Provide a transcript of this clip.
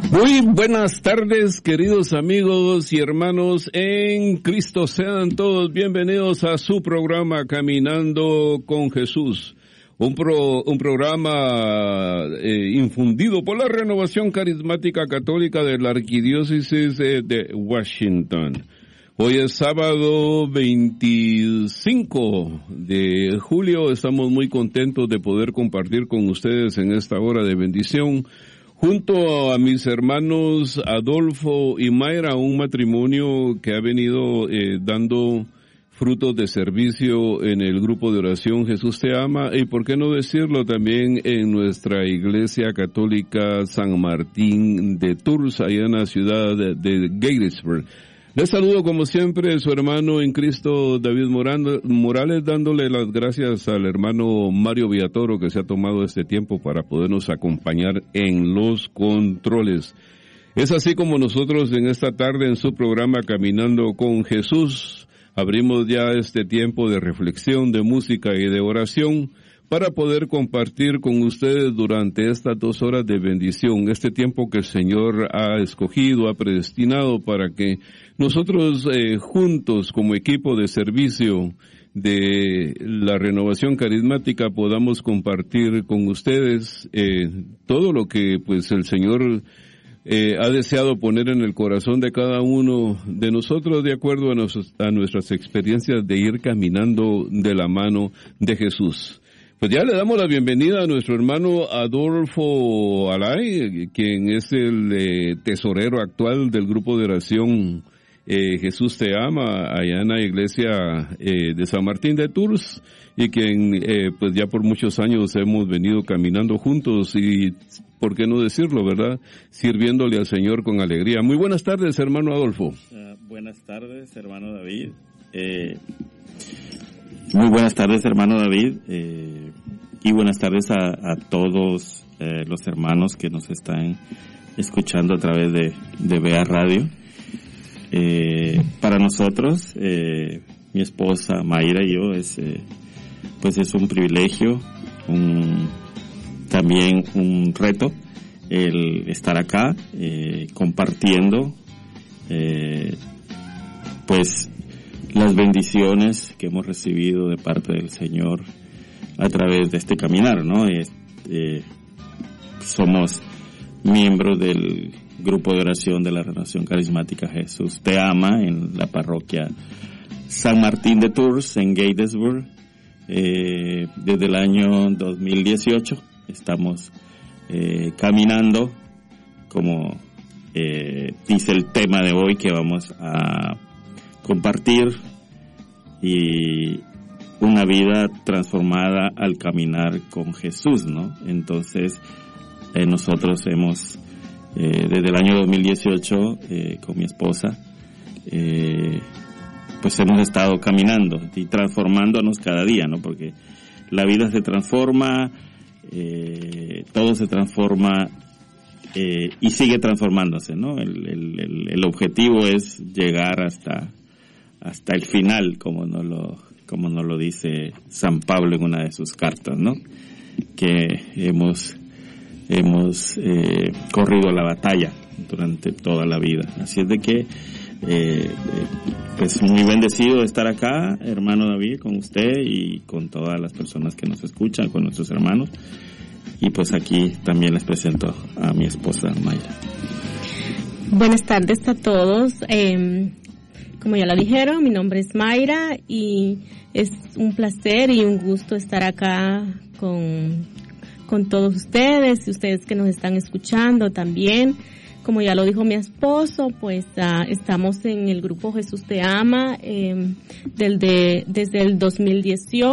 Muy buenas tardes, queridos amigos y hermanos en Cristo. Sean todos bienvenidos a su programa Caminando con Jesús. Un programa infundido por la Renovación Carismática Católica de la Arquidiócesis de Washington. Hoy es sábado 25 de julio. Estamos muy contentos de poder compartir con ustedes en esta hora de bendición. Junto a mis hermanos Adolfo y Mayra, un matrimonio que ha venido dando frutos de servicio en el grupo de oración Jesús te ama, y por qué no decirlo también en nuestra iglesia católica San Martín de Tours, allá en la ciudad de Gettysburg. Les saludo como siempre su hermano en Cristo David Morales, dándole las gracias al hermano Mario Villatoro que se ha tomado este tiempo para podernos acompañar en los controles. Es así como nosotros en esta tarde en su programa Caminando con Jesús abrimos ya este tiempo de reflexión, de música y de oración para poder compartir con ustedes durante estas 2 horas de bendición, este tiempo que el Señor ha escogido, ha predestinado para que nosotros juntos como equipo de servicio de la Renovación Carismática podamos compartir con ustedes todo lo que pues el Señor ha deseado poner en el corazón de cada uno de nosotros de acuerdo a nuestras experiencias de ir caminando de la mano de Jesús. Pues ya le damos la bienvenida a nuestro hermano Adolfo Alay, quien es el tesorero actual del grupo de oración Jesús te ama, allá en la iglesia de San Martín de Tours, y quien pues ya por muchos años hemos venido caminando juntos y, ¿por qué no decirlo, verdad? Sirviéndole al Señor con alegría. Muy buenas tardes, hermano Adolfo. Buenas tardes, hermano David. Muy buenas tardes, hermano David, y buenas tardes a todos los hermanos que nos están escuchando a través de BA Radio. Para nosotros, mi esposa Mayra y yo, es un privilegio, también un reto, el estar acá, compartiendo, las bendiciones que hemos recibido de parte del Señor a través de este caminar, ¿no? Somos miembros del grupo de oración de la Renovación Carismática Jesús te ama en la parroquia San Martín de Tours en Gettysburg. Desde el año 2018 estamos caminando, como dice el tema de hoy que vamos a compartir, y una vida transformada al caminar con Jesús, ¿no? Entonces, nosotros hemos, desde el año 2018, con mi esposa, hemos estado caminando y transformándonos cada día, ¿no? Porque la vida se transforma, todo se transforma, y sigue transformándose, ¿no? El objetivo es llegar hasta el final, como nos lo dice San Pablo en una de sus cartas, ¿no? Que hemos corrido la batalla durante toda la vida. Así es de que, muy bendecido de estar acá, hermano David, con usted y con todas las personas que nos escuchan, con nuestros hermanos. Y pues aquí también les presento a mi esposa Mayra. Buenas tardes a todos. Como ya lo dijeron, mi nombre es Mayra y es un placer y un gusto estar acá con todos ustedes y ustedes que nos están escuchando también. Como ya lo dijo mi esposo, estamos en el grupo Jesús te ama desde el 2018.